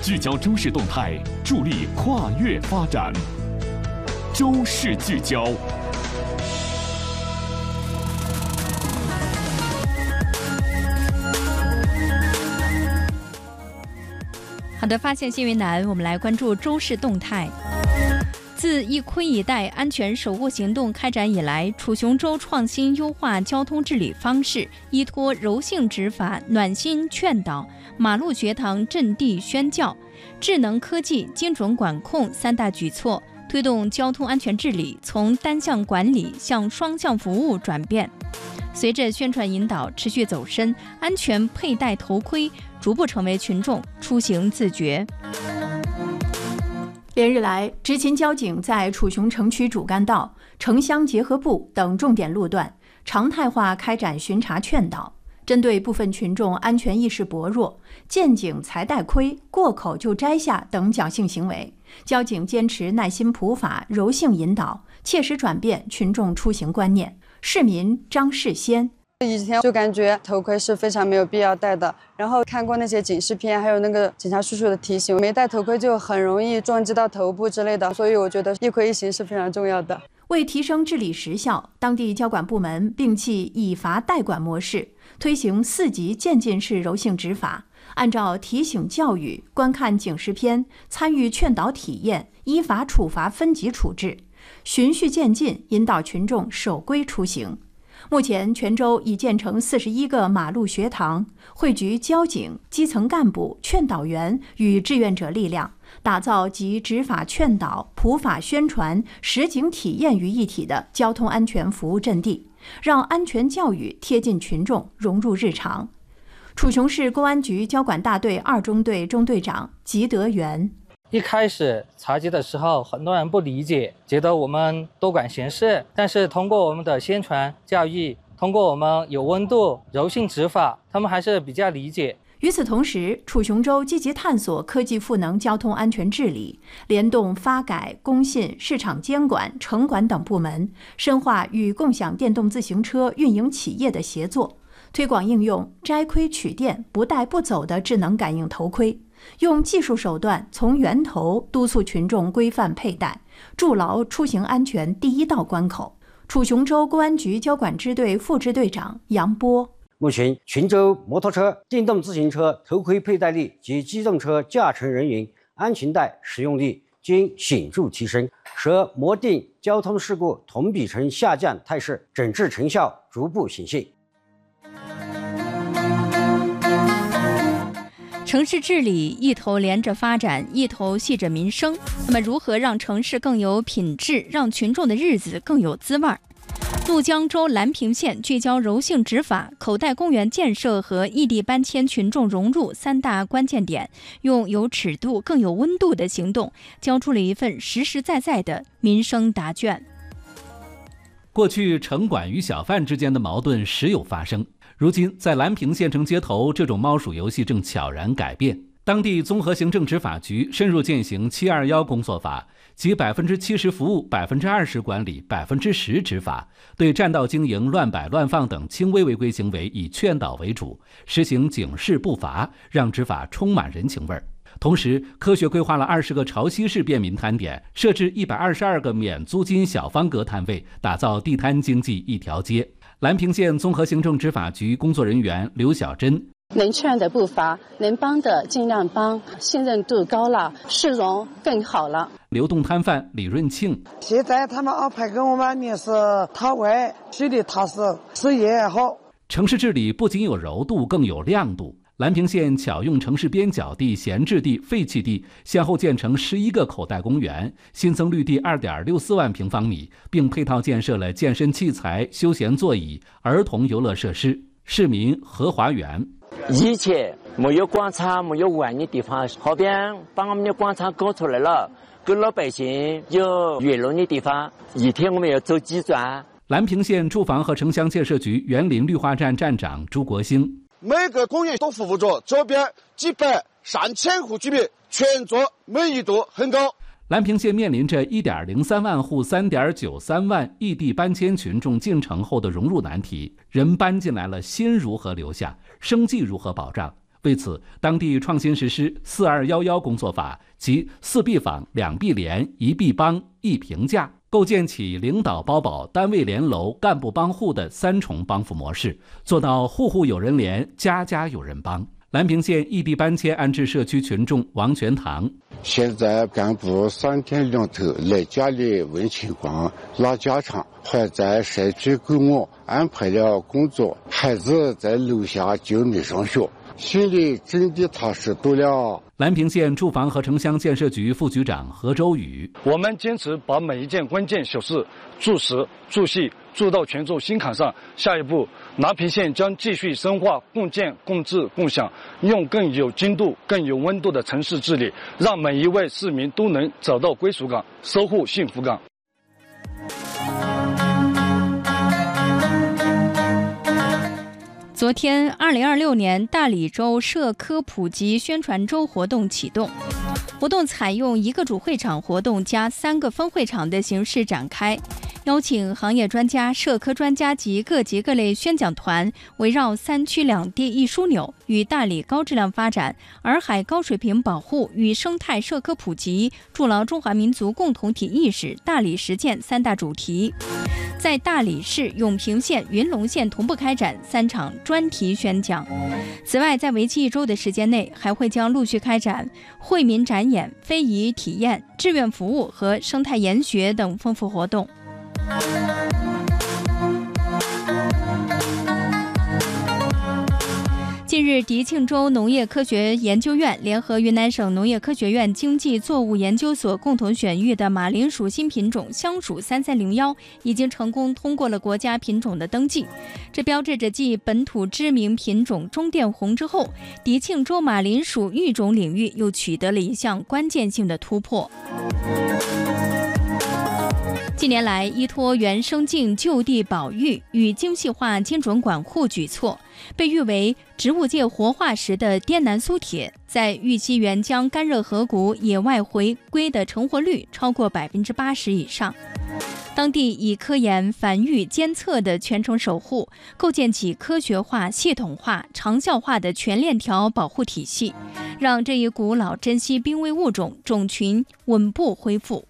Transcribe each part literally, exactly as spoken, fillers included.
聚焦周市动态，助力跨越发展。周市聚焦。 好的，发现新云南，我们来关注周市动态。自一盔一带安全守护行动开展以来，楚雄州创新优化交通治理方式，依托柔性执法、暖心劝导、马路学堂阵地宣教、智能科技、精准管控三大举措，推动交通安全治理从单向管理向双向服务转变。随着宣传引导持续走深，安全佩戴头盔逐步成为群众出行自觉。 连日来，执勤交警在楚雄城区主干道、城乡结合部等重点路段常态化开展巡查劝导，针对部分群众安全意识薄弱、见警才戴盔、过口就摘下等侥幸行为，交警坚持耐心普法、柔性引导，切实转变群众出行观念。市民张世先。 以前就感觉头盔是非常没有必要戴的，然后看过那些警示片，还有那个警察叔叔的提醒，没戴头盔就很容易撞击到头部之类的，所以我觉得一盔一行是非常重要的。 为提升治理实效，当地交管部门摒弃以罚代管模式，推行四级渐进式柔性执法，按照提醒教育、观看警示片、参与劝导体验、依法处罚分级处置，循序渐进引导群众守规出行。目前，全州已建成四十一个马路学堂，汇聚交警、基层干部、劝导员与志愿者力量，打造集执法劝导、普法宣传、实景体验于一体的交通安全服务阵地，让安全教育贴近群众，融入日常。楚雄市公安局交管大队二中队中队长吉德元。 一开始查缉的时候，很多人不理解，觉得我们多管闲事。但是通过我们的宣传教育，通过我们有温度、柔性执法，他们还是比较理解。 与此同时，楚雄州积极探索科技赋能交通安全治理，联动发改、工信、市场监管、城管等部门，深化与共享电动自行车运营企业的协作，推广应用摘盔取电、不带不走的智能感应头盔。用技术手段从源头督促群众规范佩戴，筑牢出行安全第一道关口。楚雄州公安局交管支队副支队长杨波。 目前，群州摩托车、电动自行车头盔佩戴率及机动车驾乘人员安全带使用率均显著提升，使摩电交通事故同比呈下降态势，整治成效逐步显现。 城市治理一头连着发展，一头系着民生。那么，如何让城市更有品质，让群众的日子更有滋味？怒江州兰平县聚焦柔性执法、口袋公园建设和异地搬迁群众融入三大关键点，用有尺度、更有温度的行动，交出了一份实实在在的民生答卷。 过去城管与小贩之间的矛盾时有发生，如今在兰平县城街头，这种猫鼠游戏正悄然改变。当地综合行政执法局深入践行七二一工作法，即百分之七十服务、百分之二十管理、百分之十执法，对占道经营、乱摆乱放等轻微违规行为以劝导为主，实行警示不罚，让执法充满人情味儿。同时，科学规划了二十个潮汐式便民摊点，设置一百二十二个免租金小方格摊位，打造地摊经济一条街。兰平县综合行政执法局工作人员刘小珍： 能劝的不罚，能帮的尽量帮，信任度高了，市容更好了。 流动摊贩李润庆： 现在他们安排给我们的是摊位，去的踏实，事业也好。 城市治理不仅有柔度，更有亮度。兰平县巧用城市边角地、闲置地、废弃地，先后建成十一个口袋公园，新增绿地二点六四万平方米，并配套建设了健身器材、休闲座椅、儿童游乐设施。市民何华元： 以前没有广场、没有玩的地方，后边把我们的广场搞出来了，给老百姓有娱乐的地方。一天我们要走几转。 兰平县住房和城乡建设局园林绿化站站长朱国兴： 每个公园都服务着周边几百上千户居民，全座满意度很高。 兰平县面临着 一点零三万户 三点九三万异地搬迁群众进城后的融入难题，人搬进来了，心如何留下，生计如何保障？ 为此，当地创新实施四二一一工作法，即四必访、两必联、一必帮、一评价，构建起领导包保、单位联楼、干部帮户的三重帮扶模式，做到户户有人联、家家有人帮。兰平县异地搬迁安置社区群众王全堂， 现在干部三天两头来家里问情况、拉家常，还在社区给我安排了工作，孩子在楼下就没上学，心里真的踏实多了。 兰平县住房和城乡建设局副局长何周宇， 我们坚持把每一件关键小事注实注细做到群众心坎上。下一步，兰平县将继续深化共建共治共享，用更有精度更有温度的城市治理，让每一位市民都能找到归属感，收获幸福感。 昨天，二零二六年大理州社科普及宣传周活动启动。活动采用一个主会场活动加三个分会场的形式展开，邀请行业专家、社科专家及各级各类宣讲团，围绕三区两地一枢纽与大理高质量发展、洱海高水平保护与生态社科普及、筑牢中华民族共同体意识、大理实践三大主题，在大理市、永平县、云龙县同步开展三场专题宣讲。此外，在为期一周的时间内，还会将陆续开展惠民展演、非遗体验、志愿服务和生态研学等丰富活动。近日，迪庆州农业科学研究院联合云南省农业科学院经济作物研究所共同选育的马铃薯新品种香薯三三零一已经成功通过了国家品种的登记，这标志着继本土知名品种中甸红之后，迪庆州马铃薯育种领域又取得了一项关键性的突破。近年来，依托原生境就地保育与精细化精准管护举措，被誉为植物界活化石的滇南苏铁，在玉溪沅江干热河谷野外回归的成活率超过百分之八十以上。当地以科研、繁育、监测的全程守护，构建起科学化、系统化、长效化的全链条保护体系，让这一古老珍稀濒危物种种群稳步恢复。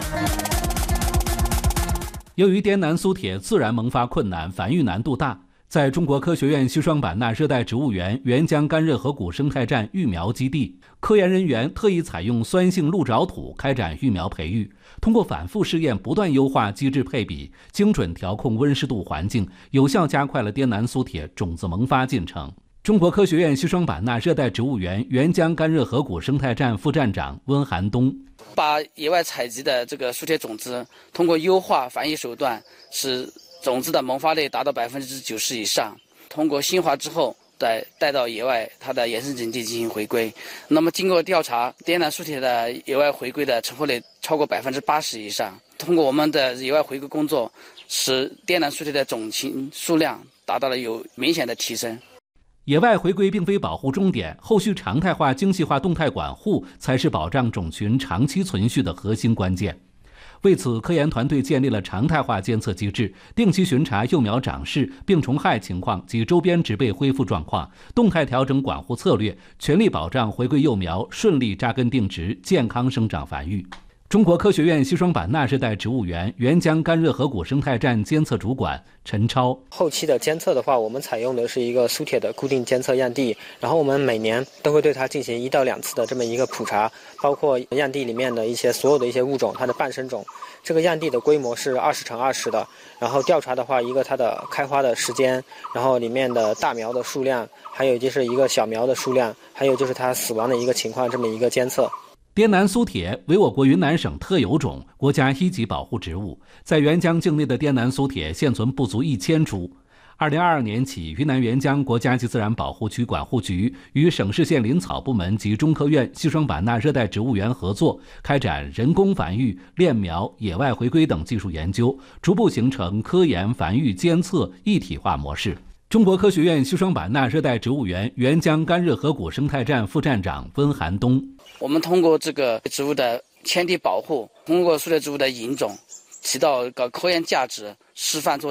由于滇南苏铁自然萌发困难，繁育难度大，在中国科学院西双版纳热带植物园沅江干热河谷生态站育苗基地，科研人员特意采用酸性鹿沼土开展育苗培育，通过反复试验不断优化基质配比，精准调控温湿度环境，有效加快了滇南苏铁种子萌发进程。中国科学院西双版纳热带植物园沅江干热河谷生态站副站长温寒东， 把野外采集的这个苏铁种子通过优化繁育手段，使种子的萌发率达到百分之九十以上，通过新化之后再带到野外它的原生境地进行回归。那么经过调查，滇南苏铁的野外回归的成活率超过百分之八十以上。通过我们的野外回归工作，使滇南苏铁的种群数量达到了有明显的提升。 野外回归并非保护终点，后续常态化、精细化动态管护才是保障种群长期存续的核心关键。为此，科研团队建立了常态化监测机制，定期巡查幼苗长势、病虫害情况及周边植被恢复状况，动态调整管护策略，全力保障回归幼苗顺利扎根定植、健康生长繁育。中国科学院西双版纳热带植物园沅江干热河谷生态站监测主管陈超， 后期的监测的话，我们采用的是一个苏铁的固定监测样地，然后我们每年都会对它进行一到两次的这么一个普查，包括样地里面的一些所有的一些物种，它的伴生种，这个样地的规模是二十乘二十的，然后调查的话，一个它的开花的时间，然后里面的大苗的数量，还有就是一个小苗的数量，还有就是它死亡的一个情况，这么一个监测。 滇南苏铁为我国云南省特有种，国家一级保护植物。在沅江境内的滇南苏铁现存不足一千株。二零二二年起，云南沅江国家级自然保护区管护局与省市县林草部门及中科院西双版纳热带植物园合作，开展人工繁育、链苗、野外回归等技术研究，逐步形成科研、繁育、监测一体化模式。中国科学院西双版纳热带植物园沅江干热河谷生态站副站长温寒东， 我们通过这个植物的迁地保护，通过苏铁植物的引种，起到一个科研价值示范作用，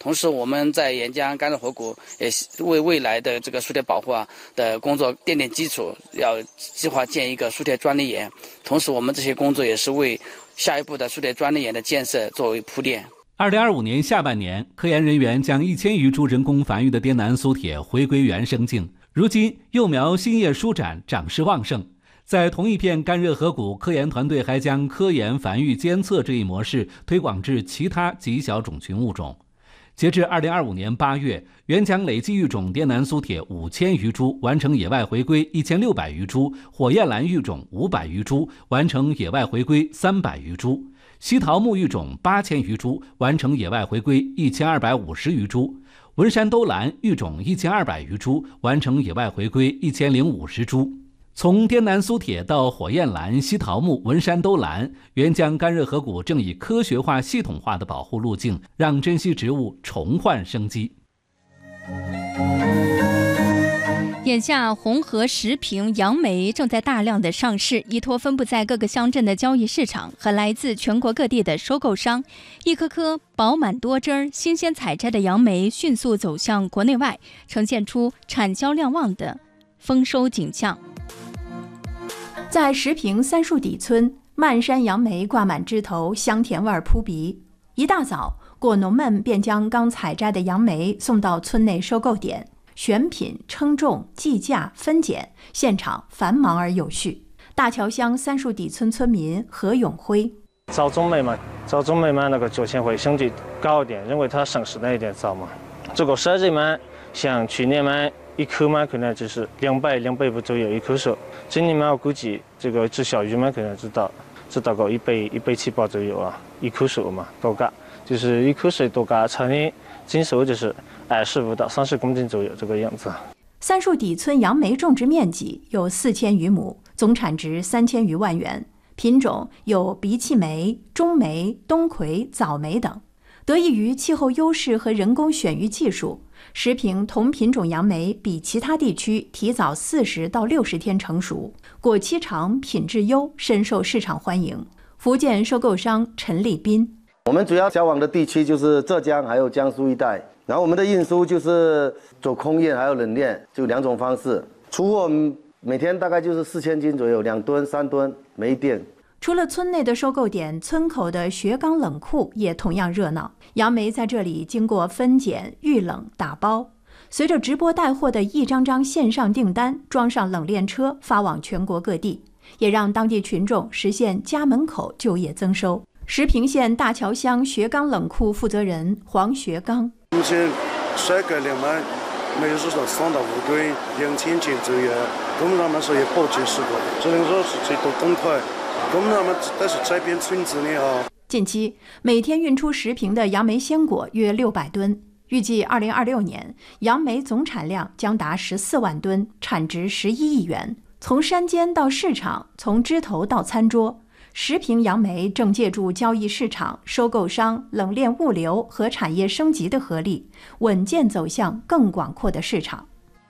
同时，我们在沿江甘蔗河谷也为未来的这个苏铁保护啊的工作奠定基础，要计划建一个苏铁专利园。同时，我们这些工作也是为下一步的苏铁专利园的建设作为铺垫。 二零二五年下半年，科研人员将一千余株人工繁育的滇南苏铁回归原生境。如今幼苗新叶舒展，长势旺盛。在同一片干热河谷，科研团队还将科研繁育监测这一模式推广至其他极小种群物种。截至二零二五年八月，沅江累计育种滇南苏铁五千余株，完成野外回归一千六百余株；火焰兰育种五百余株，完成野外回归三百余株；西桃木育种八千余株，完成野外回归一千二百五十余株；文山兜兰育种一千二百余株，完成野外回归一千零五十株。从滇南苏铁到火焰兰、西桃木、文山兜兰，沅江干热河谷正以科学化、系统化的保护路径，让珍稀植物重焕生机。 眼下，红河十平杨梅正在大量的上市，依托分布在各个乡镇的交易市场和来自全国各地的收购商，一颗颗饱满多汁、新鲜采摘的杨梅迅速走向国内外，呈现出产销量旺的丰收景象。 在石坪三树底村，漫山杨梅挂满枝头，香甜味扑鼻。一大早，果农们便将刚采摘的杨梅送到村内收购点，选品、称重、计价、分拣，现场繁忙而有序。大桥乡三树底村村民何永辉： 早种梅嘛，早种梅嘛，那个价钱会相对高一点，因为它上市的一点早嘛。这个设计嘛，像去年嘛，一颗嘛可能就是两百两百五左右一颗数，今年嘛我估计这个至小鱼嘛可能只到只到个一百一百七八左右啊，一颗数嘛多价，就是一颗数多价，乘以斤数就是二十五到三十公斤左右这个样子。 三树底村杨梅种植面积有四千余亩，总产值三千余万元，品种有鼻气梅、中梅、冬葵、早梅等。得益于气候优势和人工选育技术，石坪同品种杨梅比其他地区提早四十到六十天成熟，果期长，品质优，深受市场欢迎。福建收购商陈立斌： 我们主要销往的地区就是浙江还有江苏一带，然后我们的运输就是走空运还有冷链，就两种方式。出货每天大概就是四千斤左右，两吨三吨每一店。 除了村内的收购点，村口的学钢冷库也同样热闹。杨梅在这里经过分拣、预冷、打包，随着直播带货的一张张线上订单，装上冷链车发往全国各地，也让当地群众实现家门口就业增收。石坪县大桥乡学钢冷库负责人黄学刚： 目前晒干量嘛，每日到三到五吨，两千斤左右。我们那么说也不及时过，只能说是最多更快。我们那么但是这边村子里啊， 近期每天运出石坪的杨梅鲜果约六百吨，预计二零二六年杨梅总产量将达十四万吨，产值十一亿元。从山间到市场，从枝头到餐桌，石坪杨梅正借助交易市场、收购商、冷链物流和产业升级的合力，稳健走向更广阔的市场。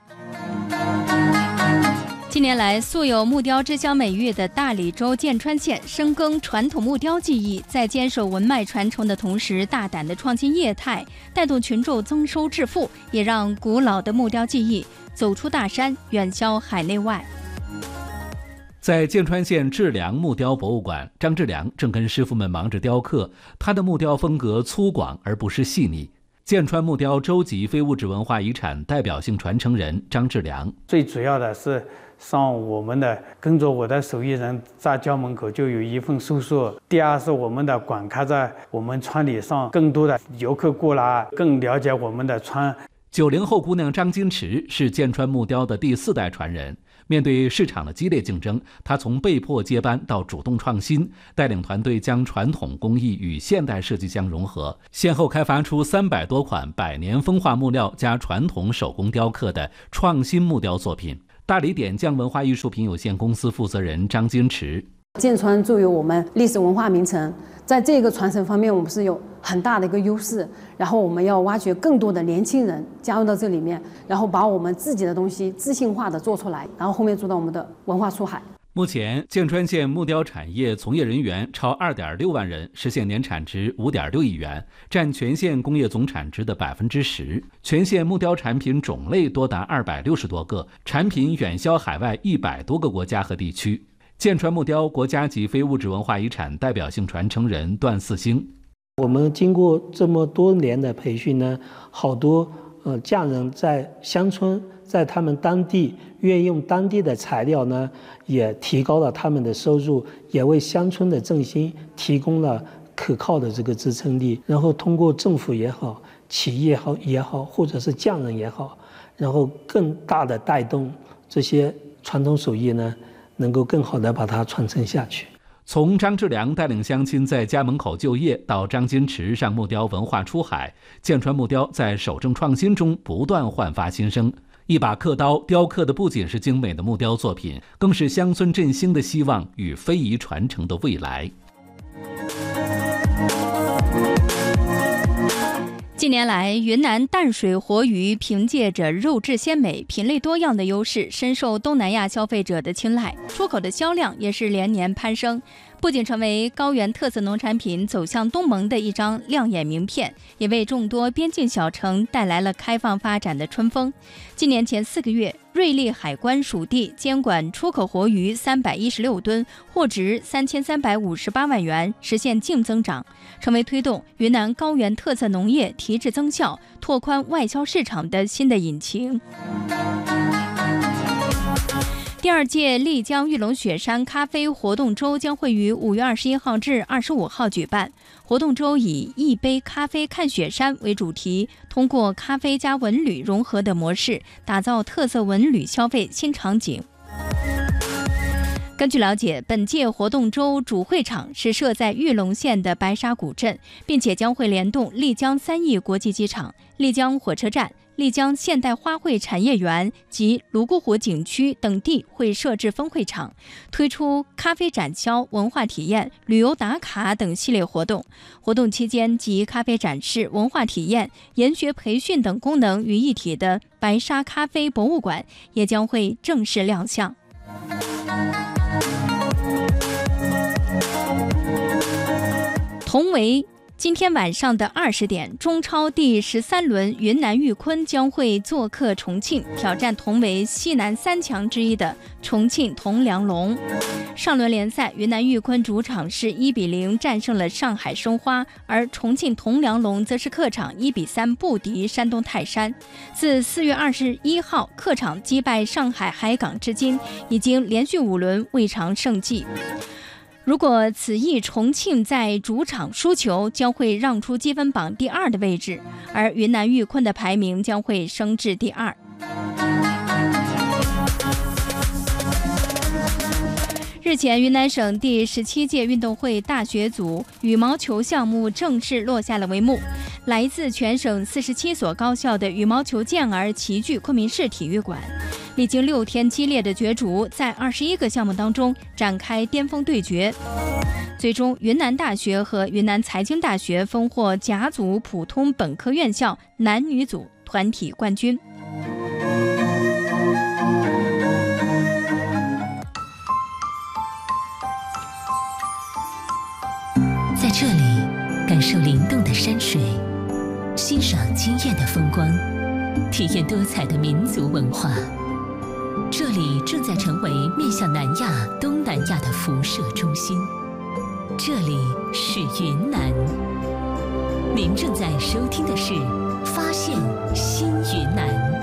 近年来，素有木雕之乡美誉的大理州剑川县深耕传统木雕技艺，在坚守文脉传承的同时，大胆地创新业态，带动群众增收致富，也让古老的木雕技艺走出大山，远销海内外。 在剑川县致良木雕博物馆，张致良正跟师傅们忙着雕刻，他的木雕风格粗犷而不失细腻。剑川木雕州级非物质文化遗产代表性传承人张致良： 最主要的是上我们的跟着我的手艺人在家门口就有一份收入。第二是我们的馆开在我们村里，上更多的游客过来，更了解我们的村。 九零后姑娘张金池是剑川木雕的第四代传人。面对市场的激烈竞争，她从被迫接班到主动创新，带领团队将传统工艺与现代设计相融合，先后开发出三百多款百年风化木料加传统手工雕刻的创新木雕作品。大理点将文化艺术品有限公司负责人张金池： 剑川作为我们历史文化名城，在这个传承方面我们是有很大的一个优势，然后我们要挖掘更多的年轻人加入到这里面，然后把我们自己的东西自信化的做出来，然后后面做到我们的文化出海。 目前，剑川县木雕产业从业人员超 二点六万人，实现年产值 五点六亿元，占全县工业总产值的 百分之十。全县木雕产品种类多达二百六十多个，产品远销海外一百多个国家和地区。剑川木雕国家级非物质文化遗产代表性传承人段四星： 我们经过这么多年的培训呢，好多呃匠人在乡村，在他们当地愿用当地的材料呢，也提高了他们的收入，也为乡村的振兴提供了可靠的这个支撑力。然后通过政府也好，企业好也好，或者是匠人也好，然后更大的带动这些传统手艺呢，能够更好的把它传承下去。 从张志良带领乡亲在家门口就业，到张金池让木雕文化出海，剑川木雕在守正创新中不断焕发新生。一把刻刀雕刻的不仅是精美的木雕作品，更是乡村振兴的希望与非遗传承的未来。 近年来，云南淡水活鱼凭借着肉质鲜美、品类多样的优势，深受东南亚消费者的青睐，出口的销量也是连年攀升。不仅成为高原特色农产品走向东盟的一张亮眼名片，也为众多边境小城带来了开放发展的春风。今年前四个月，瑞丽海关属地监管出口活鱼三百一十六吨，货值三千三百五十八万元，实现净增长，成为推动云南高原特色农业提质增效、拓宽外销市场的新的引擎。第二届丽江玉龙雪山咖啡活动周将会于五月二十一号至二十五号举办。活动周以一杯咖啡看雪山为主题，通过咖啡加文旅融合的模式，打造特色文旅消费新场景。根据了解，本届活动周主会场是设在玉龙县的白沙古镇，并且将会联动丽江三义国际机场、丽江火车站、丽江现代花卉产业园及泸沽湖景区等地会设置分会场，推出咖啡展销、文化体验、旅游打卡等系列活动。活动期间，集咖啡展示、文化体验、研学培训等功能于一体的白沙咖啡博物馆也将会正式亮相。同为今天晚上的二十点，中超第十三轮云南玉坤将会做客重庆，挑战同为西南三强之一的重庆铜梁龙。上轮联赛，云南玉坤主场是一比零战胜了上海申花，而重庆铜梁龙则是客场一比三不敌山东泰山。自四月二十一号客场击败上海海港至今，已经连续五轮未尝胜绩。如果此役重庆在主场输球，将会让出积分榜第二的位置，而云南玉坤的排名将会升至第二。日前，云南省第十七届运动会大学组羽毛球项目正式落下了帷幕。来自全省四十七所高校的羽毛球健儿齐聚昆明市体育馆，历经六天激烈的角逐，在二十一个项目当中展开巅峰对决。最终，云南大学和云南财经大学分获甲组普通本科院校男女组团体冠军。 在这里，感受灵动的山水，欣赏惊艳的风光，体验多彩的民族文化。这里正在成为面向南亚、东南亚的辐射中心。这里是云南。您正在收听的是《发现新云南》。